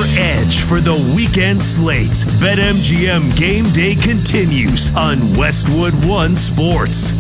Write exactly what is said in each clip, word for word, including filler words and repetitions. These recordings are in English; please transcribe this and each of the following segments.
edge for the weekend slate. BetMGM Game Day continues on Westwood One Sports.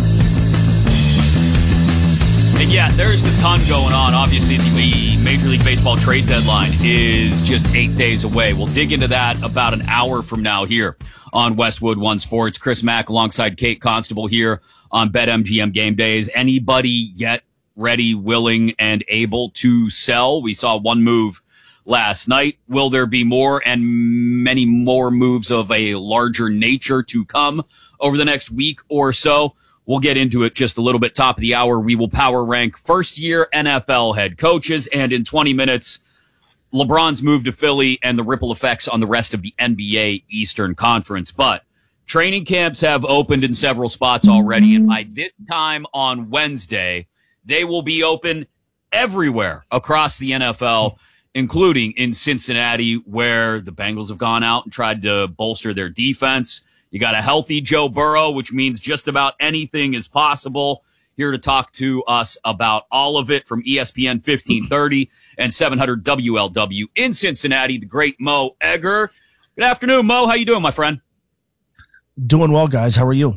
And yeah, there's a ton going on. Obviously, the Major League Baseball trade deadline is just eight days away. We'll dig into that about an hour from now here on Westwood One Sports. Chris Mack alongside Kate Constable here on BetMGM Game Days. Anybody yet ready, willing, and able to sell? We saw one move last night. Will there be more and many more moves of a larger nature to come over the next week or so? We'll get into it just a little bit. Top of the hour, we will power rank first-year N F L head coaches. And in twenty minutes, LeBron's move to Philly and the ripple effects on the rest of the N B A Eastern Conference. But training camps have opened in several spots already. And by this time on Wednesday, they will be open everywhere across the N F L, including in Cincinnati, where the Bengals have gone out and tried to bolster their defense. You got a healthy Joe Burrow, which means just about anything is possible. Here to talk to us about all of it from E S P N fifteen thirty and seven hundred W L W in Cincinnati, the great Mo Egger. Good afternoon, Mo. How you doing, my friend? Doing well, guys. How are you?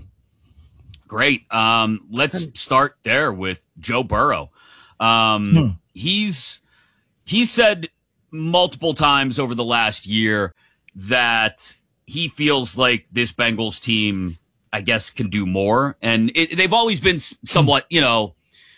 Great. Um, let's start there with Joe Burrow. Um, hmm. He's he said multiple times over the last year that he feels like this Bengals team, I guess, can do more. And it, they've always been somewhat, you know,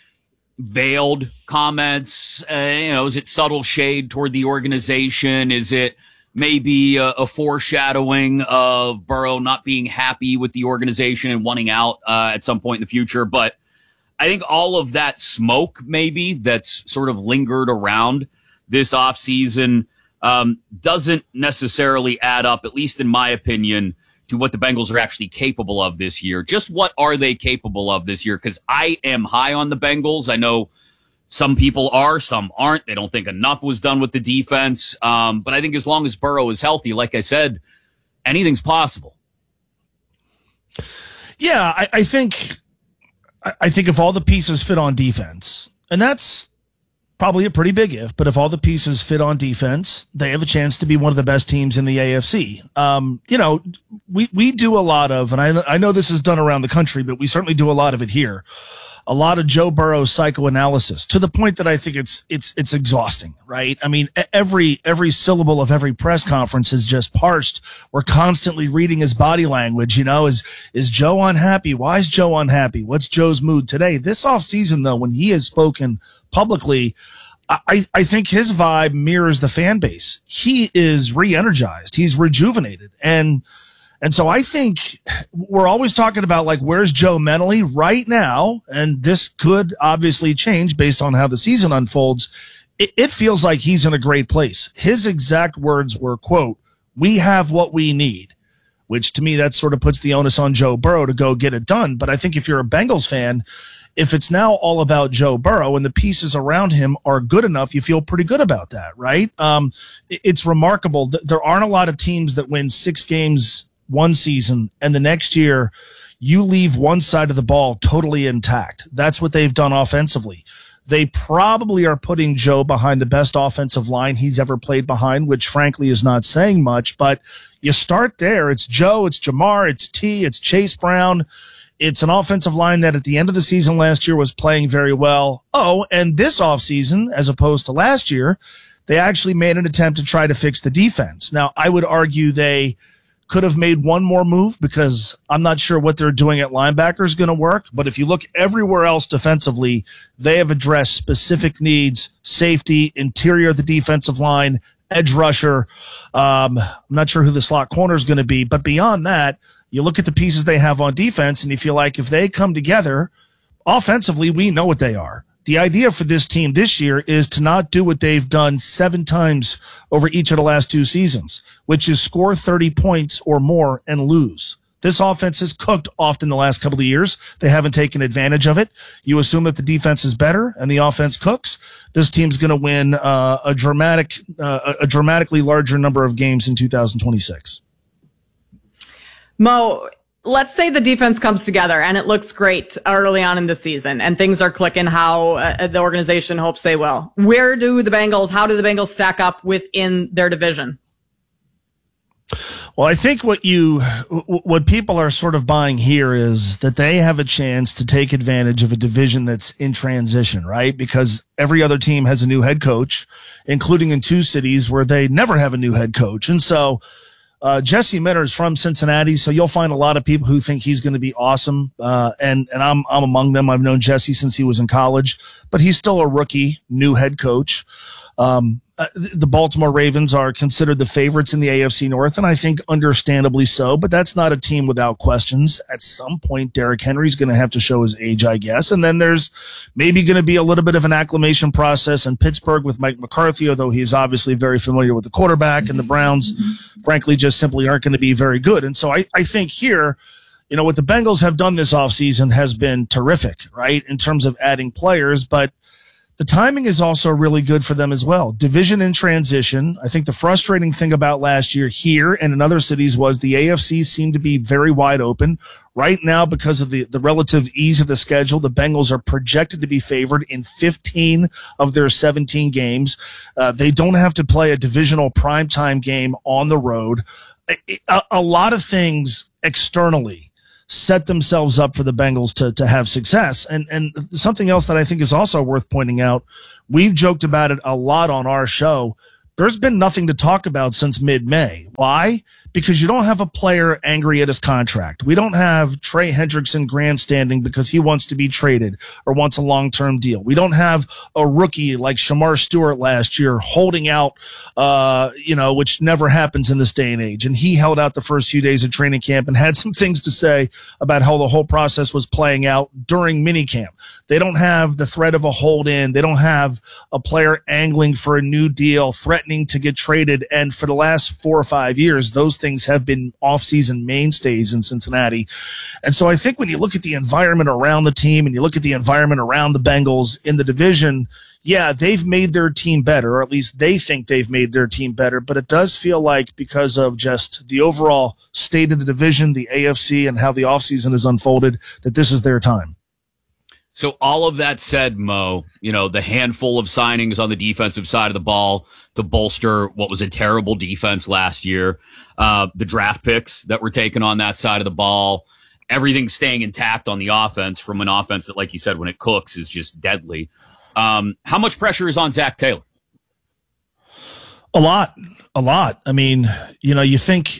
veiled comments. Uh, you know, is it subtle shade toward the organization? Is it maybe a, a foreshadowing of Burrow not being happy with the organization and wanting out uh, at some point in the future? But I think all of that smoke, maybe, that's sort of lingered around this offseason, Um, doesn't necessarily add up, at least in my opinion, to what the Bengals are actually capable of this year. Just what are they capable of this year? Because I am high on the Bengals. I know some people are, some aren't. They don't think enough was done with the defense. Um, but I think as long as Burrow is healthy, like I said, anything's possible. Yeah, I, I think I think if all the pieces fit on defense, and that's probably a pretty big if, but if all the pieces fit on defense, they have a chance to be one of the best teams in the A F C. Um, you know, we, we do a lot of, and I, I know this is done around the country, but we certainly do a lot of it here. A lot of Joe Burrow's psychoanalysis to the point that I think it's, it's, it's exhausting, right? I mean, every, every syllable of every press conference is just parsed. We're constantly reading his body language. You know, is, is Joe unhappy? Why is Joe unhappy? What's Joe's mood today? This offseason, though, when he has spoken publicly, I, I think his vibe mirrors the fan base. He is re-energized. He's rejuvenated. And, and so I think we're always talking about, like, where's Joe mentally right now? And this could obviously change based on how the season unfolds. It, it feels like he's in a great place. His exact words were, quote, "We have what we need," which to me, that sort of puts the onus on Joe Burrow to go get it done. But I think if you're a Bengals fan, if it's now all about Joe Burrow and the pieces around him are good enough, you feel pretty good about that, right? Um, it's remarkable. There aren't a lot of teams that win six games one season and the next year you leave one side of the ball totally intact. That's what they've done offensively. They probably are putting Joe behind the best offensive line he's ever played behind, which frankly is not saying much, but you start there. It's Joe, it's Jamar, it's T, it's Chase Brown. It's an offensive line that at the end of the season last year was playing very well. Oh, and this offseason, as opposed to last year, they actually made an attempt to try to fix the defense. Now, I would argue they could have made one more move because I'm not sure what they're doing at linebacker is going to work. But if you look everywhere else defensively, they have addressed specific needs: safety, interior of the defensive line, edge rusher. Um, I'm not sure who the slot corner is going to be, but beyond that, you look at the pieces they have on defense and you feel like if they come together offensively, we know what they are. The idea for this team this year is to not do what they've done seven times over each of the last two seasons, which is score thirty points or more and lose. This offense has cooked often the last couple of years. They haven't taken advantage of it. You assume if the defense is better and the offense cooks, this team's going to win uh, a dramatic, uh, a dramatically larger number of games in two thousand twenty-six. Mo, let's say the defense comes together and it looks great early on in the season and things are clicking how uh, the organization hopes they will. Where do the Bengals, how do the Bengals stack up within their division? Well, I think what you, what people are sort of buying here is that they have a chance to take advantage of a division that's in transition, right? Because every other team has a new head coach, including in two cities where they never have a new head coach. And so, uh, Jesse Minter is from Cincinnati. So you'll find a lot of people who think he's going to be awesome. Uh, and, and I'm, I'm among them. I've known Jesse since he was in college, but he's still a rookie, new head coach. Um, Uh, the Baltimore Ravens are considered the favorites in the A F C North, and I think understandably so, but that's not a team without questions. At some point, Derrick Henry's going to have to show his age, I guess, and then there's maybe going to be a little bit of an acclimation process in Pittsburgh with Mike McCarthy, although he's obviously very familiar with the quarterback, and the Browns, frankly, just simply aren't going to be very good. And so I, I think here, you know, what the Bengals have done this offseason has been terrific, right, in terms of adding players, but the timing is also really good for them as well. Division in transition. I think the frustrating thing about last year here and in other cities was the A F C seemed to be very wide open. Right now, because of the, the relative ease of the schedule, the Bengals are projected to be favored in fifteen of their seventeen games. Uh, they don't have to play a divisional primetime game on the road. A, a lot of things externally set themselves up for the Bengals to, to have success. And, and something else that I think is also worth pointing out, we've joked about it a lot on our show. There's been nothing to talk about since mid-May. Why? Because you don't have a player angry at his contract. We don't have Trey Hendrickson grandstanding because he wants to be traded or wants a long-term deal. We don't have a rookie like Shamar Stewart last year holding out, uh, you know, which never happens in this day and age. And he held out the first few days of training camp and had some things to say about how the whole process was playing out during minicamp. They don't have the threat of a hold-in. They don't have a player angling for a new deal, threatening to get traded. And for the last four or five years, those things have been off-season mainstays in Cincinnati. And so I think when you look at the environment around the team and you look at the environment around the Bengals in the division, yeah, they've made their team better, or at least they think they've made their team better. But it does feel like because of just the overall state of the division, the A F C, and how the offseason has unfolded, that this is their time. So all of that said, Mo, you know, the handful of signings on the defensive side of the ball to bolster what was a terrible defense last year, uh, the draft picks that were taken on that side of the ball, everything staying intact on the offense from an offense that, like you said, when it cooks is just deadly. Um, how much pressure is on Zach Taylor? A lot, a lot. I mean, you know, you think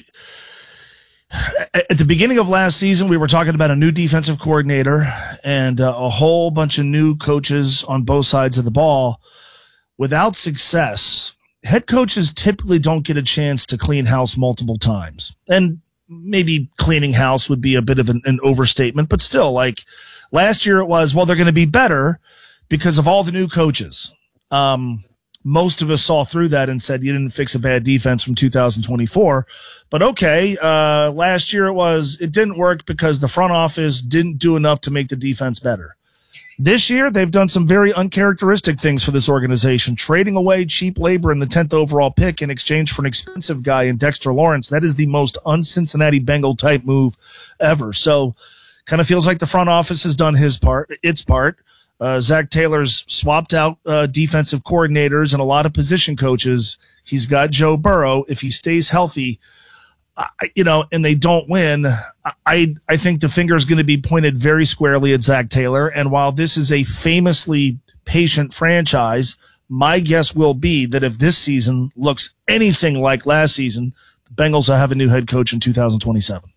at the beginning of last season, we were talking about a new defensive coordinator and uh, a whole bunch of new coaches on both sides of the ball. Without success, head coaches typically don't get a chance to clean house multiple times. And maybe cleaning house would be a bit of an, an overstatement, but still, like last year it was, well, they're going to be better because of all the new coaches. Um, Most of us saw through that and said you didn't fix a bad defense from two thousand twenty-four. But okay, uh, last year it was, it didn't work because the front office didn't do enough to make the defense better. This year, they've done some very uncharacteristic things for this organization, trading away cheap labor in the tenth overall pick in exchange for an expensive guy in Dexter Lawrence. That is the most un-Cincinnati Bengal type move ever. So kind of feels like the front office has done his part, its part. Uh, Zach Taylor's swapped out uh, defensive coordinators and a lot of position coaches. He's got Joe Burrow. If he stays healthy, I, you know, and they don't win, I I think the finger is going to be pointed very squarely at Zach Taylor. And while this is a famously patient franchise, my guess will be that if this season looks anything like last season, the Bengals will have a new head coach in two thousand twenty-seven.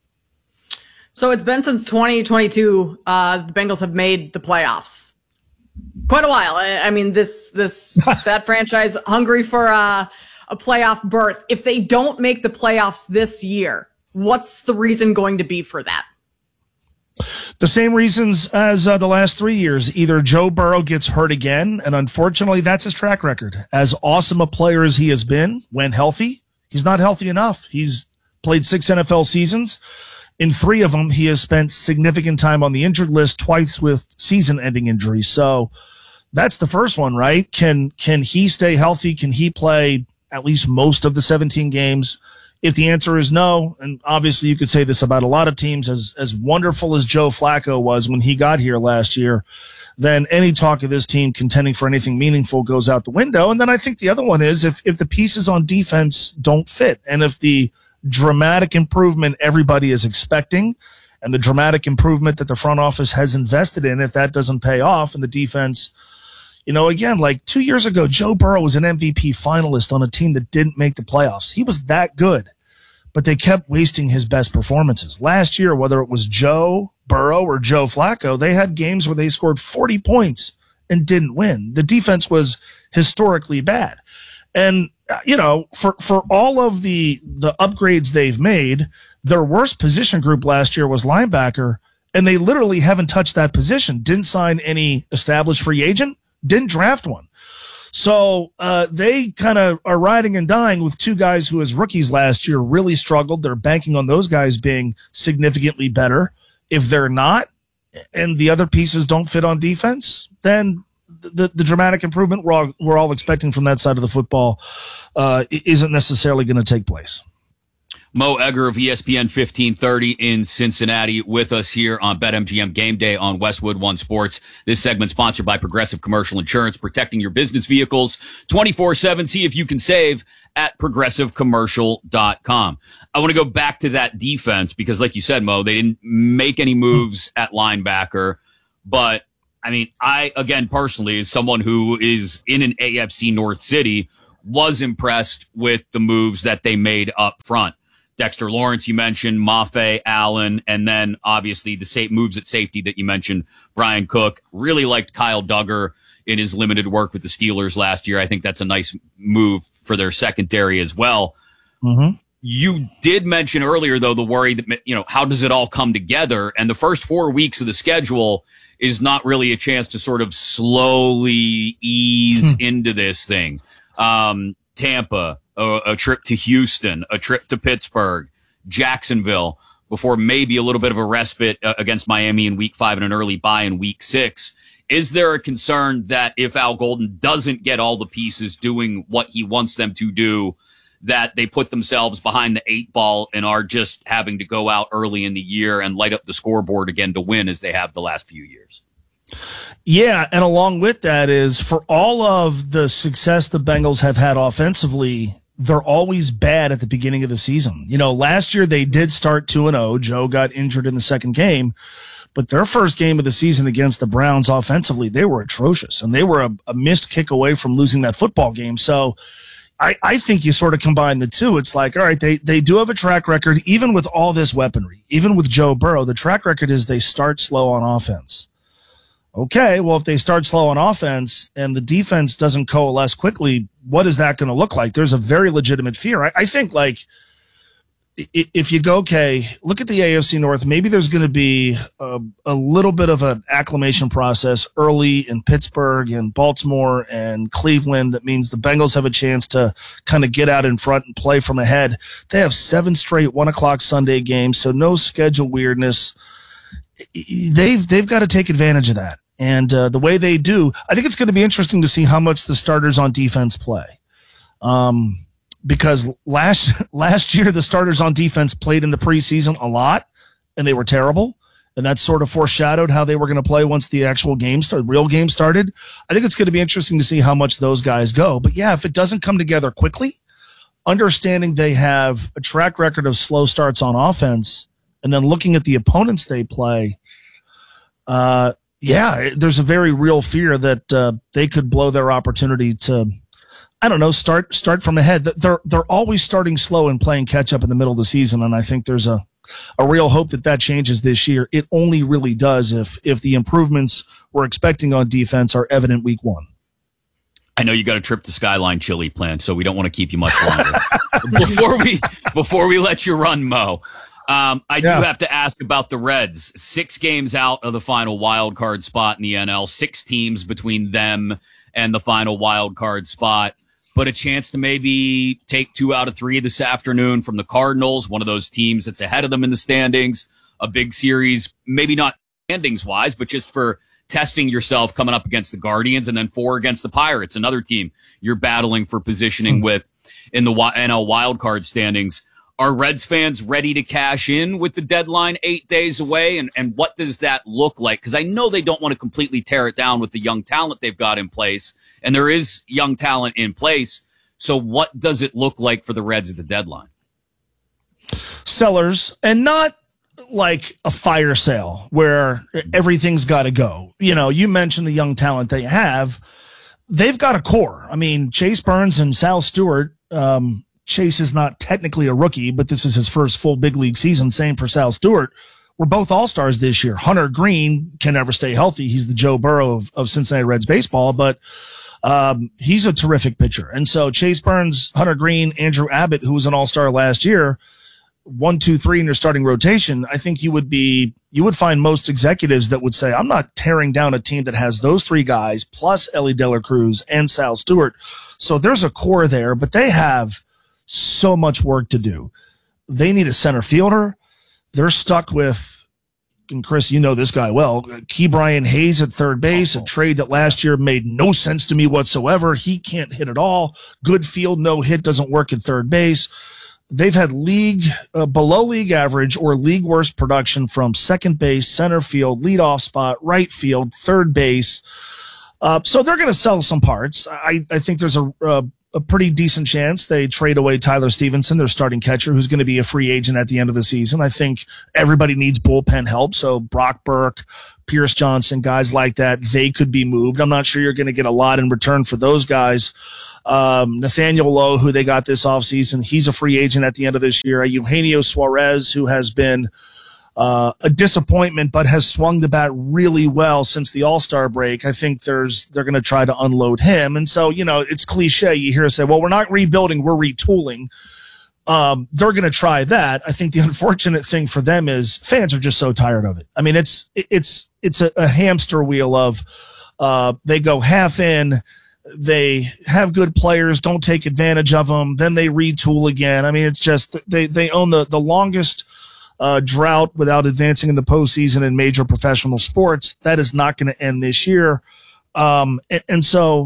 So it's been since twenty twenty-two, uh, the Bengals have made the playoffs. Quite a while. I, I mean, this, this, that franchise hungry for uh, a playoff berth. If they don't make the playoffs this year, what's the reason going to be for that? The same reasons as uh, the last three years. Either Joe Burrow gets hurt again, and unfortunately that's his track record. As awesome a player as he has been when healthy, he's not healthy enough. He's played six N F L seasons. In three of them, he has spent significant time on the injured list, twice with season-ending injuries. So that's the first one, right? Can can he stay healthy? Can he play at least most of the seventeen games If the answer is no, and obviously you could say this about a lot of teams, as, as wonderful as Joe Flacco was when he got here last year, then any talk of this team contending for anything meaningful goes out the window. And then I think the other one is if, if the pieces on defense don't fit, and if the dramatic improvement everybody is expecting and the dramatic improvement that the front office has invested in, if that doesn't pay off and the defense, you know, again, like two years ago, Joe Burrow was an M V P finalist on a team that didn't make the playoffs. He was that good, but they kept wasting his best performances. Last year, whether it was Joe Burrow or Joe Flacco, they had games where they scored forty points and didn't win. The defense was historically bad. And, you know, for, for all of the, the upgrades they've made, their worst position group last year was linebacker, and they literally haven't touched that position. Didn't sign any established free agent, didn't draft one. So uh, they kind of are riding and dying with two guys who, as rookies last year, really struggled. They're banking on those guys being significantly better. If they're not, and the other pieces don't fit on defense, then the, the dramatic improvement we're all, we're all expecting from that side of the football uh, isn't necessarily going to take place. Mo Egger of E S P N fifteen thirty in Cincinnati with us here on BetMGM Game Day on Westwood One Sports. This segment sponsored by Progressive Commercial Insurance, protecting your business vehicles twenty-four seven. See if you can save at progressive commercial dot com. I want to go back to that defense because, like you said, Mo, they didn't make any moves at linebacker. But, I mean, I, again, personally, as someone who is in an A F C North city, was impressed with the moves that they made up front. Dexter Lawrence, you mentioned, Mafe, Allen, and then obviously the same moves at safety that you mentioned, Brian Cook. Really liked Kyle Duggar in his limited work with the Steelers last year. I think that's a nice move for their secondary as well. Mm-hmm. You did mention earlier, though, the worry that, you know, how does it all come together? And the first four weeks of the schedule is not really a chance to sort of slowly ease into this thing. Um, Tampa, A, a trip to Houston, a trip to Pittsburgh, Jacksonville, before maybe a little bit of a respite uh, against Miami in week five and an early bye in week six. Is there a concern that if Al Golden doesn't get all the pieces doing what he wants them to do, that they put themselves behind the eight ball and are just having to go out early in the year and light up the scoreboard again to win as they have the last few years? Yeah, and along with that is, for all of the success the Bengals have had offensively, they're always bad at the beginning of the season. You know, last year they did start two and oh. Joe got injured in the second game, but their first game of the season against the Browns offensively, they were atrocious, and they were a, a missed kick away from losing that football game. So I, I think you sort of combine the two. It's like, all right, they, they do have a track record, even with all this weaponry, even with Joe Burrow. The track record is they start slow on offense. Okay, well, if they start slow on offense and the defense doesn't coalesce quickly, what is that going to look like? There's a very legitimate fear. I, I think, like, if you go, okay, look at the A F C North, maybe there's going to be a, a little bit of an acclimation process early in Pittsburgh and Baltimore and Cleveland. That means the Bengals have a chance to kind of get out in front and play from ahead. They have seven straight one o'clock Sunday games, so no schedule weirdness. They've, they've got to take advantage of that. And uh, the way they do, I think it's going to be interesting to see how much the starters on defense play. Um, because last last year, the starters on defense played in the preseason a lot, and they were terrible. And that sort of foreshadowed how they were going to play once the actual game started, real game started. I think it's going to be interesting to see how much those guys go. But yeah, if it doesn't come together quickly, understanding they have a track record of slow starts on offense, and then looking at the opponents they play, uh, yeah, there's a very real fear that uh, they could blow their opportunity to, I don't know, start start from ahead. They're they're always starting slow and playing catch up in the middle of the season, and I think there's a a real hope that that changes this year. It only really does if if the improvements we're expecting on defense are evident week one. I know you got a trip to Skyline Chili planned, so we don't want to keep you much longer. before we before we let you run, Mo. Um, I yeah. do have to ask about the Reds. Six games out of the final wild card spot in the N L. Six teams between them and the final wild card spot. But a chance to maybe take two out of three this afternoon from the Cardinals, one of those teams that's ahead of them in the standings. A big series, maybe not standings-wise, but just for testing yourself coming up against the Guardians, and then four against the Pirates, another team you're battling for positioning mm. with in the N L wild card standings. Are Reds fans ready to cash in with the deadline eight days away? And, and what does that look like? Because I know they don't want to completely tear it down with the young talent they've got in place. And there is young talent in place. So what does it look like for the Reds at the deadline? Sellers, and not like a fire sale where everything's got to go. You know, you mentioned the young talent they have. They've got a core. I mean, Chase Burns and Sal Stewart, um, Chase is not technically a rookie, but this is his first full big league season. Same for Sal Stewart. We're both all-stars this year. Hunter Green can never stay healthy. He's the Joe Burrow of, of Cincinnati Reds baseball, but um, he's a terrific pitcher. And so Chase Burns, Hunter Green, Andrew Abbott, who was an all-star last year, one, two, three in your starting rotation, I think you would be, you would find most executives that would say, I'm not tearing down a team that has those three guys plus Ellie De La Cruz and Sal Stewart. So there's a core there, but they have so much work to do. They need a center fielder. They're stuck with, and Chris, you know this guy well, Key Brian Hayes at third base, a trade that last year made no sense to me whatsoever. He can't hit at all. Good field, no hit, doesn't work at third base. They've had league, uh, below league average or league worst production from second base, center field, leadoff spot, right field, third base. Uh, so they're going to sell some parts. I, I think there's a, a a pretty decent chance they trade away Tyler Stevenson, their starting catcher, who's going to be a free agent at the end of the season. I think everybody needs bullpen help. So Brock Burke, Pierce Johnson, guys like that, they could be moved. I'm not sure you're going to get a lot in return for those guys. Um, Nathaniel Lowe, who they got this offseason, he's a free agent at the end of this year. Eugenio Suarez, who has been Uh, a disappointment, but has swung the bat really well since the All-Star break. I think there's they're going to try to unload him. And so, you know, it's cliche. You hear us say, well, we're not rebuilding, we're retooling. Um, they're going to try that. I think the unfortunate thing for them is fans are just so tired of it. I mean, it's it's it's a, a hamster wheel of uh, they go half in, they have good players, don't take advantage of them, then they retool again. I mean, it's just they they own the the longest Uh, drought without advancing in the postseason in major professional sports. That is not going to end this year. Um, and, and so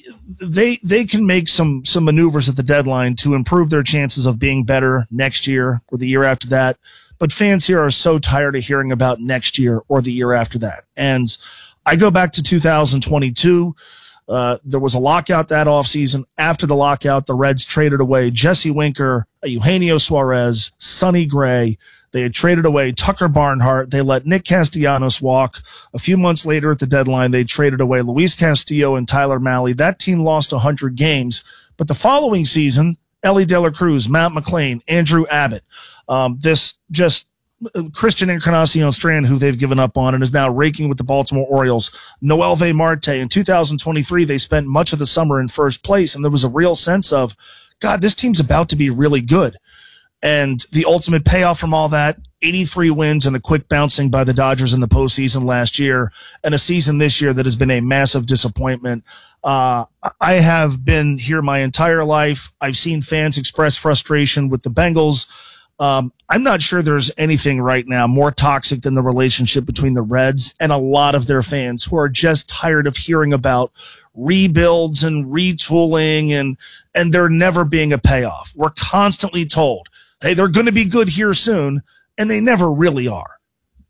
they, they can make some, some maneuvers at the deadline to improve their chances of being better next year or the year after that. But fans here are so tired of hearing about next year or the year after that. And I go back to two thousand twenty-two. Uh, there was a lockout that offseason. After the lockout, the Reds traded away Jesse Winker, Eugenio Suarez, Sonny Gray. They had traded away Tucker Barnhart. They let Nick Castellanos walk. A few months later at the deadline, they traded away Luis Castillo and Tyler Mahle. That team lost one hundred games. But the following season, Ellie De La Cruz, Matt McLain, Andrew Abbott, um, this just Christian Encarnacion Strand, who they've given up on and is now raking with the Baltimore Orioles, Noelvi Marte. In two thousand twenty-three, they spent much of the summer in first place, and there was a real sense of, God, this team's about to be really good. And the ultimate payoff from all that, eighty-three wins and a quick bouncing by the Dodgers in the postseason last year, and a season this year that has been a massive disappointment. Uh, I have been here my entire life. I've seen fans express frustration with the Bengals. Um, I'm not sure there's anything right now more toxic than the relationship between the Reds and a lot of their fans who are just tired of hearing about rebuilds and retooling and, and there never being a payoff. We're constantly told, hey, they're going to be good here soon, and they never really are.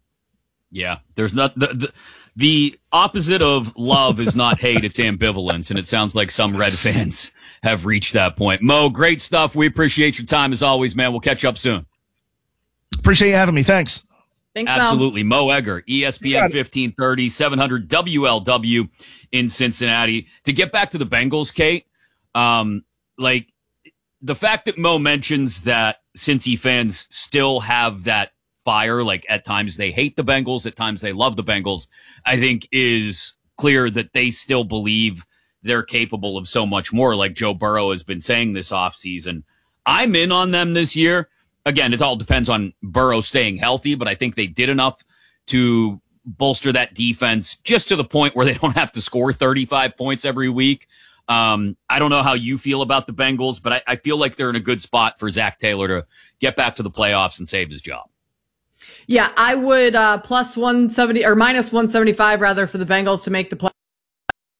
Yeah, there's not the, the the opposite of love is not hate, it's ambivalence, and it sounds like some Red fans have reached that point. Mo, great stuff. We appreciate your time as always, man. We'll catch up soon. Appreciate you having me. Thanks. Thanks, Absolutely. Mo, Mo Egger, E S P N fifteen thirty, seven hundred W L W in Cincinnati. To get back to the Bengals, Kate, um, like the fact that Mo mentions that Cincy fans still have that fire, like at times they hate the Bengals, at times they love the Bengals, I think is clear that they still believe they're capable of so much more, like Joe Burrow has been saying this offseason. I'm in on them this year. Again, it all depends on Burrow staying healthy, but I think they did enough to bolster that defense just to the point where they don't have to score thirty-five points every week. Um, I don't know how you feel about the Bengals, but I, I feel like they're in a good spot for Zach Taylor to get back to the playoffs and save his job. Yeah, I would uh, plus one seventy or minus one seventy-five rather for the Bengals to make the play.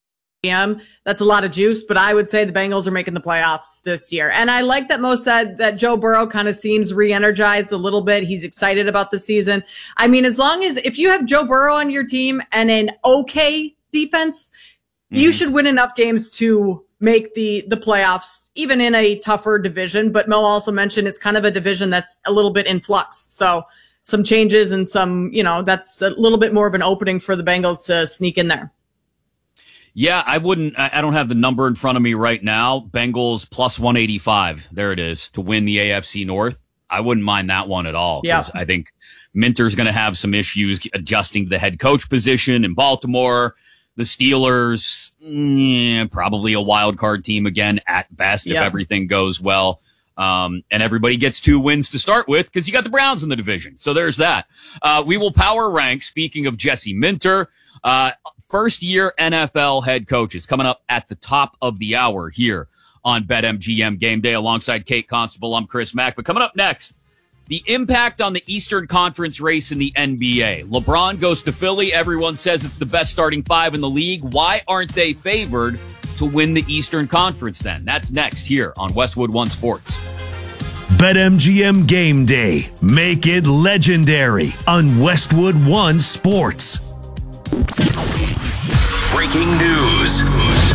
M. That's a lot of juice, but I would say the Bengals are making the playoffs this year. And I like that Mo said that Joe Burrow kind of seems re-energized a little bit. He's excited about the season. I mean, as long as if you have Joe Burrow on your team and an okay defense, mm-hmm. you should win enough games to make the, the playoffs, even in a tougher division. But Mo also mentioned it's kind of a division that's a little bit in flux. So some changes and some, you know, that's a little bit more of an opening for the Bengals to sneak in there. Yeah, I wouldn't, I don't have the number in front of me right now. Bengals plus one eighty-five. There it is to win the A F C North. I wouldn't mind that one at all. Yeah. I think Minter's going to have some issues adjusting to the head coach position in Baltimore. The Steelers, eh, probably a wild card team again at best if yeah. everything goes well. Um, and everybody gets two wins to start with because you got the Browns in the division. So there's that. Uh, we will power rank. Speaking of Jesse Minter, uh, first year N F L head coaches coming up at the top of the hour here on BetMGM Game Day alongside Kate Constable. I'm Chris Mack. But coming up next, the impact on the Eastern Conference race in the N B A. LeBron goes to Philly. Everyone says it's the best starting five in the league. Why aren't they favored to win the Eastern Conference then? That's next here on Westwood One Sports. BetMGM Game Day. Make it legendary on Westwood One Sports. Breaking news.